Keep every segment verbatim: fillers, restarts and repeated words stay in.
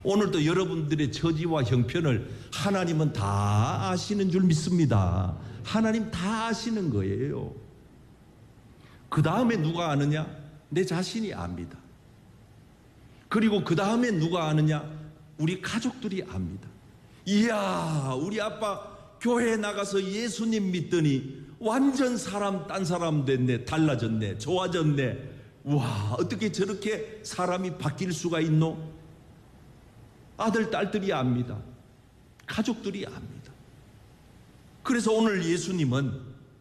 오늘도 여러분들의 처지와 형편을 하나님은 다 아시는 줄 믿습니다. 하나님 다 아시는 거예요. 그 다음에 누가 아느냐? 내 자신이 압니다. 그리고 그 다음에 누가 아느냐? 우리 가족들이 압니다. 이야, 우리 아빠 교회에 나가서 예수님 믿더니 완전 사람, 딴 사람 됐네, 달라졌네, 좋아졌네. 와, 어떻게 저렇게 사람이 바뀔 수가 있노? 아들, 딸들이 압니다. 가족들이 압니다. 그래서 오늘 예수님은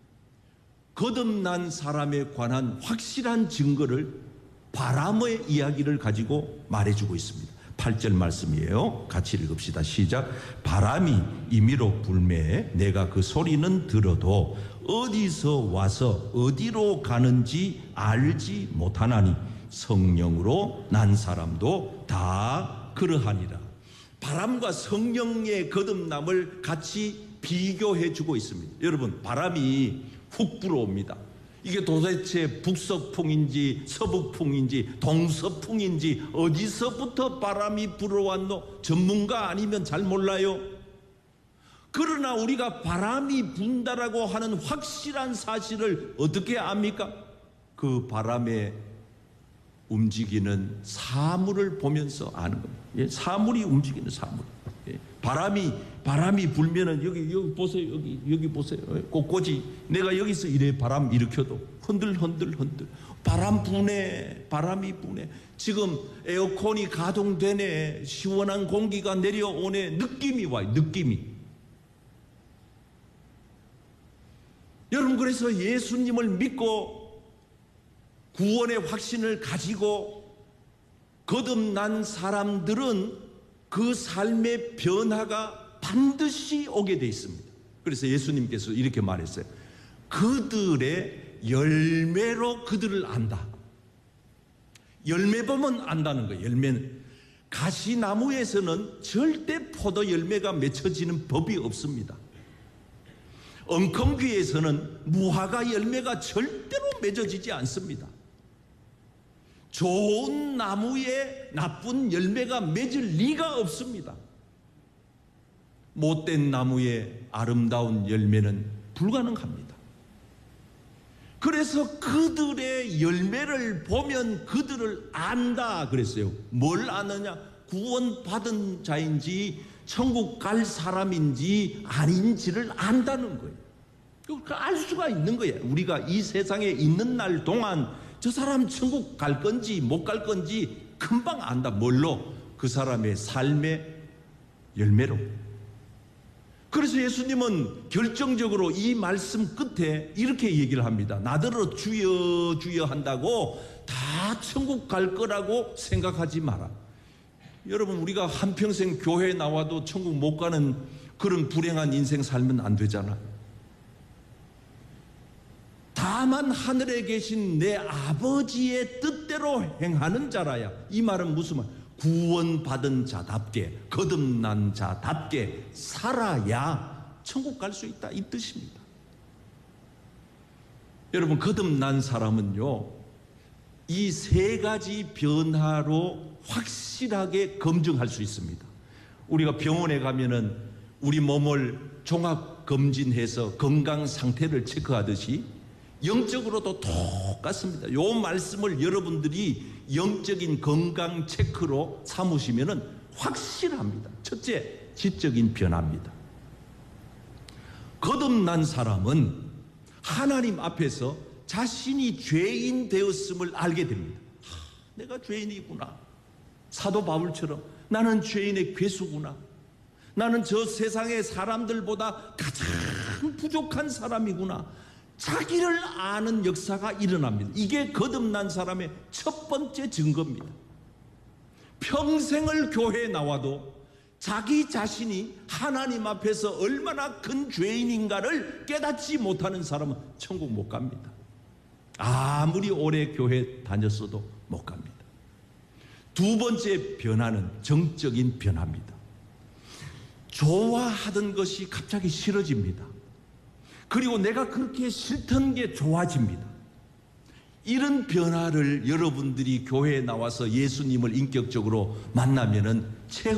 거듭난 사람에 관한 확실한 증거를 바람의 이야기를 가지고 말해주고 있습니다. 팔 절 말씀이에요. 같이 읽읍시다. 시작. 바람이 임의로 불매 내가 그 소리는 들어도 어디서 와서 어디로 가는지 알지 못하나니 성령으로 난 사람도 다 그러하니라. 바람과 성령의 거듭남을 같이 비교해 주고 있습니다. 여러분, 바람이 훅 불어옵니다. 이게 도대체 북서풍인지 서북풍인지 동서풍인지 어디서부터 바람이 불어왔노? 전문가 아니면 잘 몰라요. 그러나 우리가 바람이 분다라고 하는 확실한 사실을 어떻게 압니까? 그 바람에 움직이는 사물을 보면서 아는 겁니다. 예, 사물이 움직이는 사물. 예, 바람이 바람이 불면은 여기 여기 보세요. 여기 여기 보세요. 꽃꽂이 내가 여기서 이래 바람 일으켜도 흔들 흔들 흔들 바람 부네. 바람이 부네. 지금 에어컨이 가동되네. 시원한 공기가 내려오네. 느낌이 와요. 느낌이. 여러분, 그래서 예수님을 믿고 구원의 확신을 가지고 거듭난 사람들은 그 삶의 변화가 반드시 오게 돼 있습니다. 그래서 예수님께서 이렇게 말했어요. 그들의 열매로 그들을 안다. 열매 보면 안다는 거예요. 열매는 가시나무에서는 절대 포도 열매가 맺혀지는 법이 없습니다. 엉겅귀에서는 무화과 열매가 절대로 맺어지지 않습니다. 좋은 나무에 나쁜 열매가 맺을 리가 없습니다. 못된 나무에 아름다운 열매는 불가능합니다. 그래서 그들의 열매를 보면 그들을 안다 그랬어요. 뭘 아느냐? 구원받은 자인지 천국 갈 사람인지 아닌지를 안다는 거예요. 알 수가 있는 거예요. 우리가 이 세상에 있는 날 동안 저 사람 천국 갈 건지 못 갈 건지 금방 안다. 뭘로? 그 사람의 삶의 열매로. 그래서 예수님은 결정적으로 이 말씀 끝에 이렇게 얘기를 합니다. 나더러 주여 주여 한다고 다 천국 갈 거라고 생각하지 마라. 여러분, 우리가 한평생 교회에 나와도 천국 못 가는 그런 불행한 인생 살면 안 되잖아요. 다만 하늘에 계신 내 아버지의 뜻대로 행하는 자라야. 이 말은 무슨 말? 구원받은 자답게, 거듭난 자답게 살아야 천국 갈 수 있다, 이 뜻입니다. 여러분, 거듭난 사람은요, 이 세 가지 변화로 확실하게 검증할 수 있습니다. 우리가 병원에 가면은 우리 몸을 종합 검진해서 건강 상태를 체크하듯이 영적으로도 똑같습니다. 요 말씀을 여러분들이 영적인 건강 체크로 삼으시면은 확실합니다. 첫째, 지적인 변화입니다. 거듭난 사람은 하나님 앞에서 자신이 죄인 되었음을 알게 됩니다. 하, 내가 죄인이구나. 사도 바울처럼 나는 죄인의 괴수구나. 나는 저 세상의 사람들보다 가장 부족한 사람이구나. 자기를 아는 역사가 일어납니다. 이게 거듭난 사람의 첫 번째 증거입니다. 평생을 교회에 나와도 자기 자신이 하나님 앞에서 얼마나 큰 죄인인가를 깨닫지 못하는 사람은 천국 못 갑니다. 아무리 오래 교회 다녔어도 못 갑니다. 두 번째 변화는 정적인 변화입니다. 좋아하던 것이 갑자기 싫어집니다. 그리고 내가 그렇게 싫던 게 좋아집니다. 이런 변화를 여러분들이 교회에 나와서 예수님을 인격적으로 만나면은